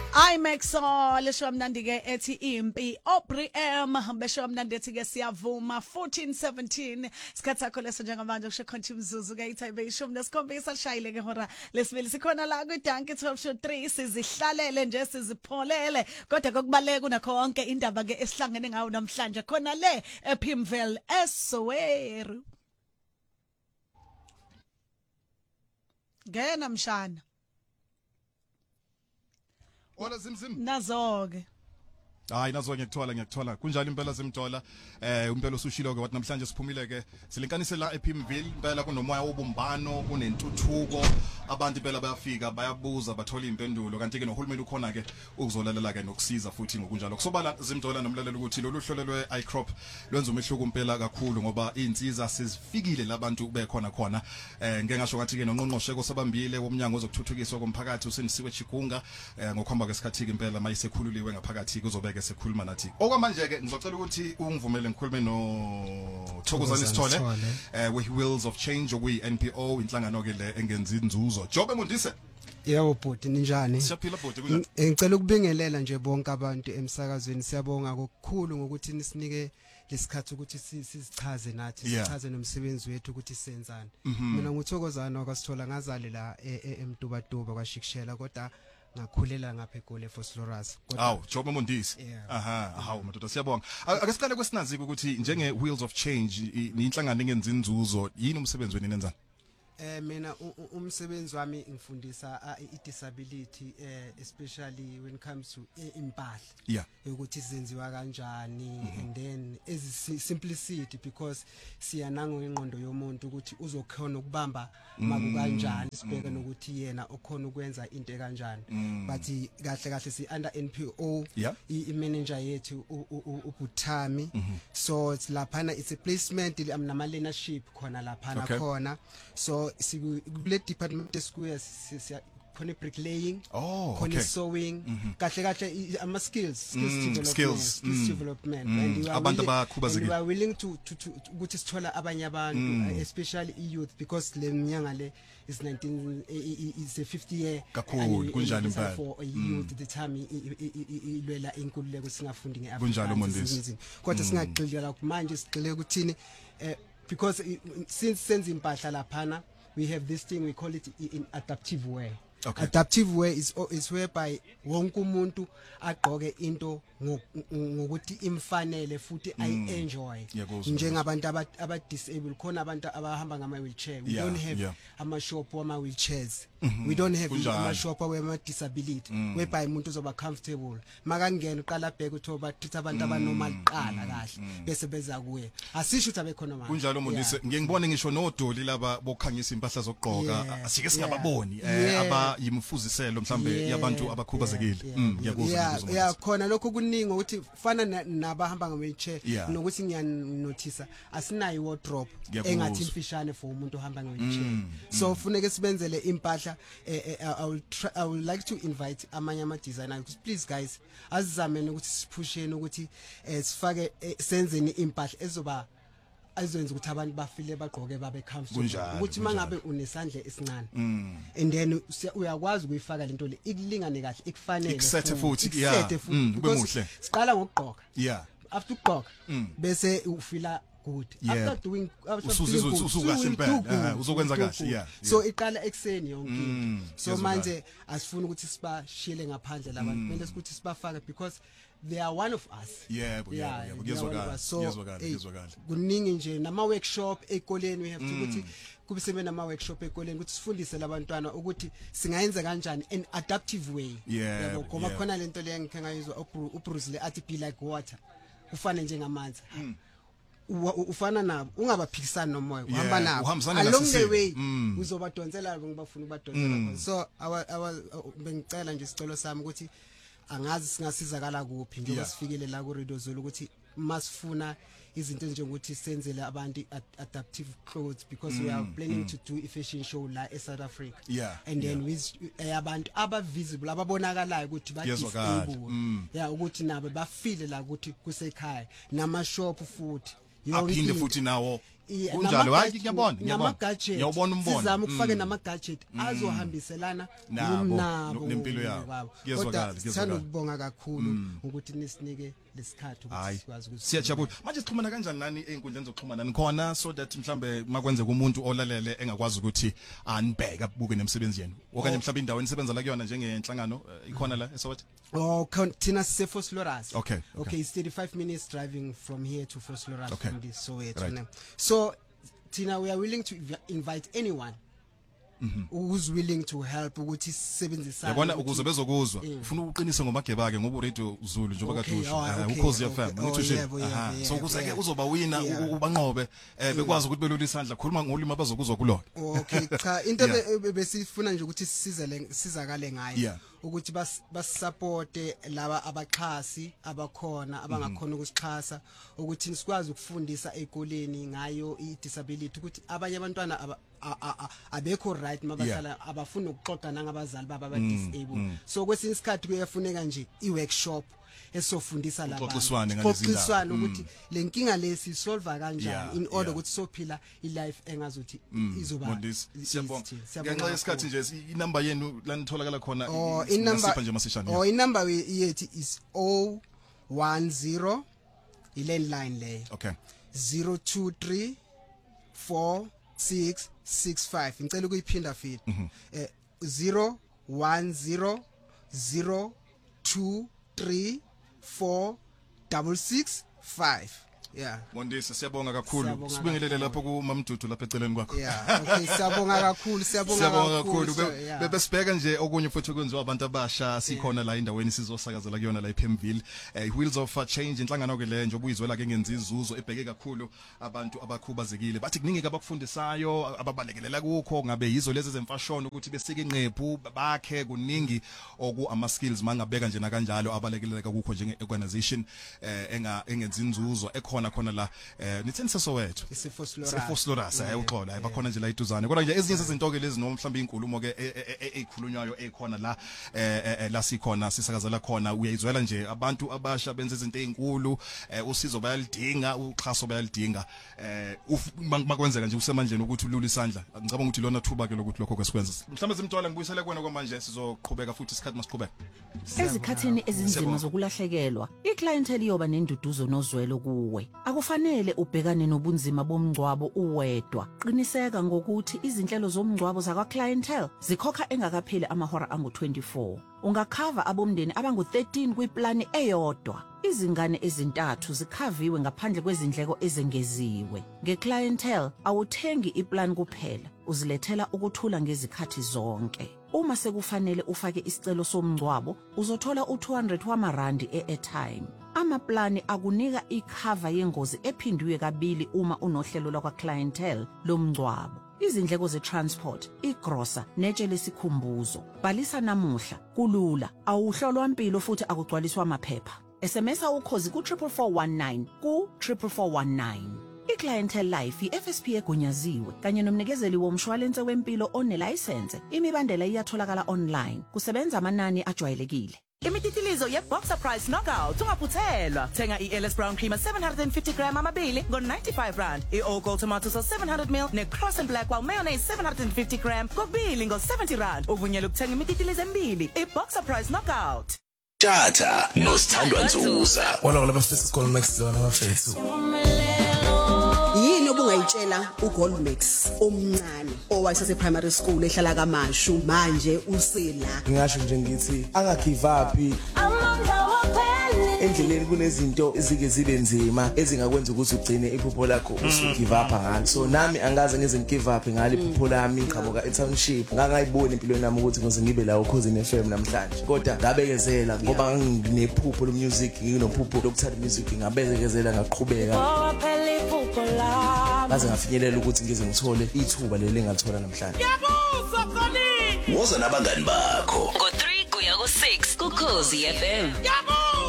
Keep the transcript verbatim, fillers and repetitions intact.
iMaxo lesho mnandi ke ethi impi Aubrey M besho mnandi ethi ke siyavuma fourteen seventeen isikhathi sakho leso njengamanje kusho khonthi imzuzu ke ithibe ishumi nesikhombisa lishayile ke hora lesibili sikhona la ku Danke twelve show three sizihlalele nje sizipholele kodwa kokubaleka kunakho konke indaba ke esihlangene ngawo namhlanje khona le ePimville eSoweto ngena mshana Wala zimzim nazoke hayi nazo ngiyakuthola ngiyakuthola kunjalo impela simthola eh umpela usushilo ke wathi namhlanje siphumile ke silenkanise la ePimville impela kunomoya wobumbano kunentuthuko abantu impela bayafika bayabuza bathola impendulo kanti ke nohulumeni ukhona ke ukuzolalela ke nokusiza futhi ngokunjalo kusobala zimthola nomlalelo ukuthi lolu hlelo lwe iCrop lwenza umehluko impela kakhulu ngoba izinsiza sizifikile labantu bekhona khona eh ngeke ngasho ngathi ke nonqonqoshe kosabambile womnyango ozokuthuthukiswa komphakathi usenisiwe Chigunga ngokuhamba kwesikhathi ke impela mayisekhululiwe ngaphakathi kuzobeka sekhuluma nathi okwamanje ke ngizocela ukuthi ungivumele ngikhulume no Thokozani Sithole eh we Wheels of Change we N P O inhlangano ke le engenza inzuzo Jobe Mundise yebo bhuti ninjani siyaphila bhuti kunjani ngicela ukubingelela nje bonke abantu emsakazweni siyabonga kokukhulu ngokuthi nisinike lesikhathi ukuthi sizichaze nathi sichaze nomsebenzi wethu ukuthi senzani mina nguthokozani wakasithola ngazali la eMtubatuba kwaShikshela kodwa ngakhulela ngapha eGoli Phosphorus kodwa awu Jobe Mondisi aha hawu madoda siyabonga akesiqale kwesinazike ukuthi njenge Wheels of Change inhlangano engenza inzuzo yini umsebenzi wenu nenzani Eh mina umsebenzi wami ngifundisa i-disability eh especially when it comes to impahla yeah ukuthi izenziwa kanjani and then as simplicity because siyananga ingqondo yomuntu ukuthi uzokhona ukubamba maku kanjani sibheke nokuthi yena okhona ukwenza into kanjani but kahle kahle si under N P O i manager yethu uButhami so it's laphana it's a placement nama leadership khona laphana khona so kule department esikuya khona bricklaying khona sewing kahle kahle ama skills skills development and abantu abakhubazekile we are willing to ukuthi sithola abanye abantu especially youth because le minyanga le is nineteen is a fifty year kakhulu kunjani impela for youth the time ilwela inkululeko singafundi ngeAfrica kunjalo Mondisi kodwa singagxileka manje sigxile ukuthini because since senze impahla laphana we have this thing we call it in adaptive way okay. Adaptive way is is whereby wonke umuntu agqoke into ngokuthi imfanele futhi I enjoy njengabantu aba disabled khona abantu abahamba ngama wheelchair we don't have ama shop wama wheelchairs we don't have ama shop wama disability whereby umuntu uzoba comfortable makangena uqala bheke uthi bathatha abantu aba normal qala kahle bese beza kuye asisho ukuthi abekhona manje kunjalo Mondisi ngeke ngibone ngisho nodoli laba bokukhangisa impahla zokugqoka asike singababoni aba yimfuziselo mhlambe yabantu abakhubazekile ngiyakuzwa yeah khona lokho kuningi ukuthi fana nabahamba ngewheelchair nokuthi ngiyanothisa asinayo wardrobe engathi imfishane for umuntu ohamba ngewheelchair so funeke sibenzele impahla I will try, I would like to invite amanye ama designers please guys azizameni ukuthi siphusheni ukuthi sifake senzeni impahla ezoba azenza ukuthi abantu bafile bagqoke babe comfortable ukuthi mangabe unesandla esincane and then uyakwazi ukuyifaka lento le ikulingane kahle ikufanele isethe futhi yeah ube muhle siqala ngokugqoka yeah after ukugqoka bese ufila good after doing usukahle impela uzokwenza kahle yeah so iqala ekseni yonke into so manje asifuna ukuthi sibashile ngaphandle labantu kumele ukuthi sibafake because they are one of us yebo yebo kuyezwakala kuyezwakala kuyezwakala kuningi nje nama workshop ekoleni we have to ukuthi kube sebe nama workshop ekoleni ukuthi sifundise labantwana ukuthi singayenza kanjani in adaptive way yebo ngoba khona lento le ngike ngayizwa uBruce le athi be like water ufane njengamanzi ufana nabo ungabaphikisani nomoya uhamba nabo along the way uzobadonsela ngibafuna ubadonsela so bengicela nje isicelo sami ukuthi angazi singasizakala kuphi njengoba sifikele la ku Radio Zulu ukuthi masifuna izinto njengokuthi senzele abantu adaptive clothes because we are planning to do a fashion show la e South Africa and then with abantu aba visible ababonakalayo ukuthi ba disable yeah ukuthi nabo bafile la ukuthi kusekhaya nama shop futhi aphinde futhi nawo Yeah, kunjalo nama- hayi ngiyabona ngiyabona nama-gadget. ngiyawubona umbono Sizama ukufake Mm. nama-gadget azohambiselana Nabo, nomnabo nempilo yabo. wabo. Kuyezwakala, Kodwa kuyezwakala. sithanda ukubonga kakhulu ukuthi nisinike lesikhathi ukuthi hayi sikwazi ukuthi siyajabula manje sixhumana kanjani nani einkundleni zokuxhumana nikhona so that mhlambe makwenzeka umuntu olalele engakwazi ukuthi anibheke abuke nemsebenzi yenu okanye mhlambe indawo enisebenza la kuyona njengenhlangano eh, ikhona la eSoweto Oh, con- thina sise Vosloorus. Okay, okay. Okay, it's thirty-five minutes driving from here to Vosloorus Okay. from this Soweto. Right. ne? So, Tina, we are willing to inv- invite anyone who's willing to help ukuthi sisebenzisane. yabona ukuthi- ukuze bezokuzwa Yeah. ufuna uqinise ngomagebake ngoba uRadio Zulu njengoba Okay, kadusha oh, eh, okay, ukhozi okay. F M Oh, ngithushile yebo, yebo, aha so yebo, kuze ke yeah. uzoba wina Yeah. u- ubanqobe eh, bekwazi ukuthi belula isandla khuluma ngolimi abazokuzwa kulona Okay, cha into Yeah. be- be- besifuna nje ukuthi sisizele sizakale ngayo Yeah. ukuthi bas basupporte laba abaxhasi abakhona abangakhona ukusixhasa ukuthi sikwazi ukufundisa ekoleni ngayo i-disability ukuthi abanye abantwana aba- a- a- a- abekho right mabahlala abafuni ukuxoxa nangabazali baba aba disable so kwesinye isikhathi kuyafuneka nje i-workshop esofundisa labantu Kuxoxiswane ngalezi ndaba. Kuxoxiswane ukuthi lenkinga lesi solve kanjani Yeah, in order yeah. ukuthi sophila i-life engazuthi izoba Mondisi siyabonga easy. Siyabonga ngenxa yesikhathi kakhulu. nje i- inamba yenu lanitholakala khona Oh, i- inumber singasipha nje masishane oh inumber we- yethu is zero one zero i-landline leyo okay zero two three four six six five ngicela ukuyiphinda futhi eh zero one zero zero two three four six six five yeah Mondisi siyabonga kakhulu Siyabonga sibingelele kakhulu. lapho kuMamdudu lapha eceleni kwakho yeah okay siyabonga kakhulu siyabonga Siyabonga kakhulu kakhulu so, Be- yeah. bebe sibheka nje okunye futhi kwenziwa abantu abasha sikhona la endaweni sizosakazela kuyona la ePemville eh Wheels of Change inhlangano ke le nje obuyizwela ke ngenza izuzo ebheke kakhulu abantu abakhubazekile bathi kuningi abakufundisayo ababalekelela kukho ngabe yizo lezi zemfashoni ukuthi besike inqephu bakhe kuningi oku ama skills mangabeka nje na kanjalo abalekeleleka kukho njenge organization eh enga engenza inzuzo ekhona khona la eh nitheni seSoweto Isifosloras. Sefosloras eh uxola eh bakhona nje la iduzane kodwa nje ezinye izinto ke lezi noma mhlawumbe inkulumo ke ezikhulunywayo ekhona la eh la sikhona sisakazela khona uyayizwela nje abantu abasha benza izinto ezinkulu usizo bayalidinga uxhaso bayalidinga eh makwenzeka nje usemandleni ukuthi ulula isandla ngicabanga ukuthi lona thuba ke lokuthi lokho kwesikwenza mhlawumbe simthola ngibuyisele kuwena kwamanje sizoqhubeka futhi isikhathi masiqhubeka Ezikhathini ezinzima zokulahlekelwa, iclientele iyoba nenduduzo nozwelo kuwe. Akufanele ubhekane nobunzima bomngcwabo uwedwa. Qiniseka ngokuthi izinhlelo zomngcwabo zakwa clientele zikhokha engakapheli amahora angu twenty-four. Ungakhava abomndeni abangu thirteen kwiplani eyodwa. Izingane ezintathu zikhaviwe ngaphandle kwezindleko ezengeziwe. Ngeclientele awuthengi iplan kuphela, uzilethela ukuthula ngezikhathi zonke. Uma sekufanele ufake isicelo somngcwabo, uzothola u two hundred wamarandi e-airtime. Amaplani akunika ikhava yengozi ephindwe kabili uma unohlelo lwakwa clientele lomngcwabo. Izindleko ze-transport, igrosa, netshe lesikhumbuzo. Bhalisa namuhla, kulula, awuhlolwa impilo futhi akugcwaliswa amaphepha. S M S ukhozi ku four four one nine ku four four one nine. iClientele Life i-F S P egunyaziwe kanye nomnikezeli womshwalense wempilo onelicense. Imibandela iyatholakala online. Kusebenza amanani ajwayelekile. Imititilizo ye-Boxer Price Knockout ungaphuthelwa. Thenga i-Ellis Brown Creamer seven hundred fifty gram amabili ngo ninety-five rand. I-All Gold Tomato Sauce seven hundred milliliters ne-Cross and Black Wow Mayonnaise seven hundred fifty gram kokubili ngo seventy rand. Uvunyelwe ukuthenga imititilizo emibili. I-Boxer Price Knockout. Tata nosithandwa Nzuza. Wala wala bafisa isikole next zona bafethu. Yini obungayitshela uGold Mix omncane owayesase primary school ehlala kaMashu manje usela Ngingasho nje ngithi anga give up. Endleleni kunezinto ezike zibe nzima ezingakwenza ukuthi ugcine iphupho lakho usu give up ngalo. So nami angaze ngize ngive up ngalo iphupho lami ngiqhamuka eTownship. Ngangayiboni empilweni nami ukuthi ngize ngibe la ukhozi ne F M namhlanje. Kodwa ngabekezela ngoba nginephupho lo music nginophupho lokuthatha music ngabekezela ngaqhubeka. Baze ngafinyelela ukuthi ngize ngithole ithuba leli engalithola namhlanje. Yabuza khona. Woza nabangani bakho. Ngo three kuya ku six ku Khosi F M.